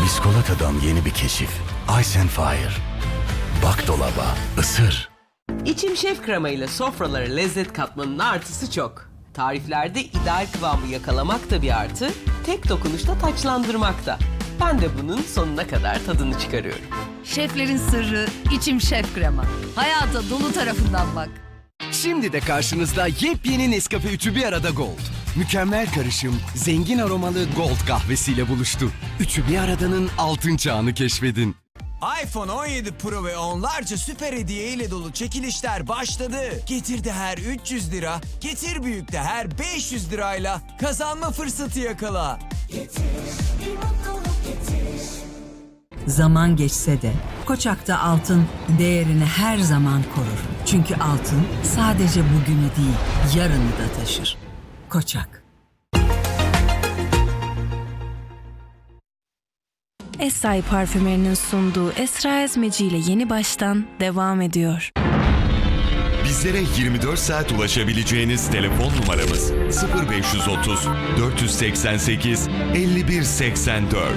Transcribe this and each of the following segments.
Biskolata'dan yeni bir keşif. Ice and Fire. Bak dolaba, ısır. İçim şef kremayla sofralara lezzet katmanın artısı çok. Tariflerde ideal kıvamı yakalamak da bir artı, tek dokunuşta taçlandırmak da. Ben de bunun sonuna kadar tadını çıkarıyorum. Şeflerin sırrı içim şef krema. Hayata dolu tarafından bak. Şimdi de karşınızda yepyeni Nescafe üçü bir arada Gold. Mükemmel karışım, zengin aromalı Gold kahvesiyle buluştu. Üçü bir aradanın altın çağını keşfedin. iPhone 17 Pro ve onlarca süper hediye ile dolu çekilişler başladı. Getir'de her 300 lira, Getir Büyük'te her 500 lirayla kazanma fırsatı yakala. Zaman geçse de Koçak'ta altın değerini her zaman korur. Çünkü altın sadece bugünü değil, yarını da taşır. Koçak. Essay parfümlerinin sunduğu Esra Ezmeci ile Yeni Baştan devam ediyor. Bizlere 24 saat ulaşabileceğiniz telefon numaramız 0530 488 5184.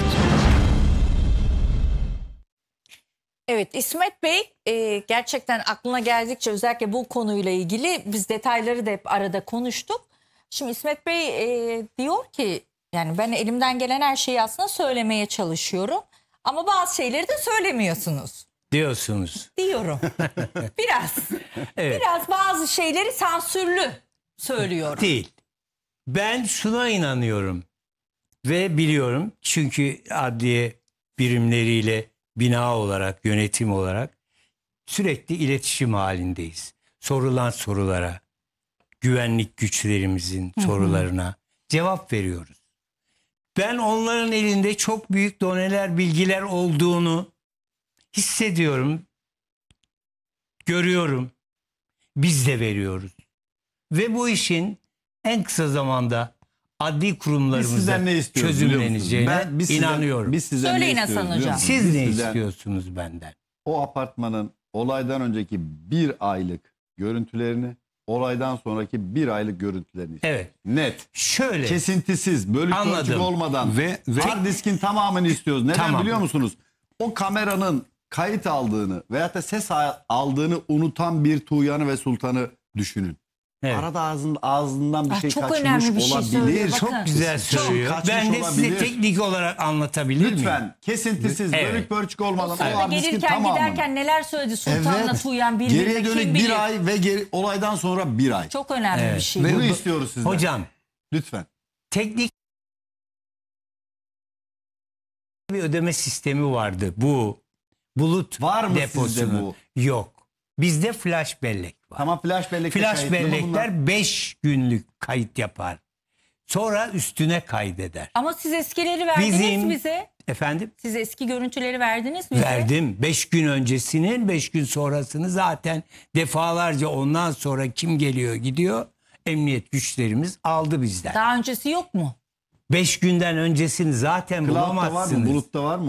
Evet, İsmet Bey gerçekten aklına geldikçe özellikle bu konuyla ilgili biz detayları da hep arada konuştuk. Şimdi İsmet Bey diyor ki yani ben elimden gelen her şeyi aslında söylemeye çalışıyorum ama bazı şeyleri de söylemiyorsunuz. Diyorsunuz. Diyorum. Biraz. Evet. Biraz bazı şeyleri sansürlü söylüyorum. Değil. Ben şuna inanıyorum ve biliyorum çünkü adliye birimleriyle bina olarak, yönetim olarak sürekli iletişim halindeyiz. Sorulan sorulara, güvenlik güçlerimizin sorularına cevap veriyoruz. Ben onların elinde çok büyük doneler, bilgiler olduğunu hissediyorum, görüyorum. Biz de veriyoruz. Ve bu işin en kısa zamanda adli kurumlarımızda çözümleneceğine inanıyorum. Biz sizden Söyleyin ne Hasan istiyoruz Hocam. biliyor musunuz? Siz Biz ne sizden istiyorsunuz benden? O apartmanın olaydan önceki bir aylık görüntülerini, olaydan sonraki bir aylık görüntülerini istiyoruz. Evet. Net. Şöyle. Kesintisiz, bölük Anladım. pörçük olmadan Ve hard diskin tamamını istiyoruz. Neden Tamam. biliyor musunuz? O kameranın kayıt aldığını veyahut da ses aldığını unutan bir Tuğyan'ı ve Sultan'ı düşünün. Evet. Arada ağzından bir şey çok kaçmış önemli bir şey olabilir. söylüyor, bakın. Çok güzel söylüyor. kaçmış Ben de size olabilir. teknik olarak anlatabilir miyim? Lütfen kesintisiz, Evet. bölük pörçük olmadan o Sonra hard diskin gelirken tamamını. giderken neler söyledi Sultan'la Tuğyan birbirine Geriye dönük kim bir bilir? ay ve olaydan sonra bir ay. Çok önemli Evet. bir şey. Bunu Ve- istiyoruz sizden. Hocam, Lütfen. teknik bir ödeme sistemi vardı. Bu bulut Var mı deposunu. sizde bu? Yok. Bizde flash bellek var. Tamam flash bellekte Flash kayıtlı mı bunlar? bellekler 5 günlük kayıt yapar. Sonra üstüne kaydeder. Ama siz eskileri verdiniz Bizim- bize. Efendim? Siz eski görüntüleri verdiniz bize. Verdim. 5 gün öncesinin 5 gün sonrasını zaten defalarca ondan sonra kim geliyor gidiyor emniyet güçlerimiz aldı bizden. Daha öncesi yok mu? 5 günden öncesini zaten Cloud'da var mı? bulamazsınız. Bulutta var mı?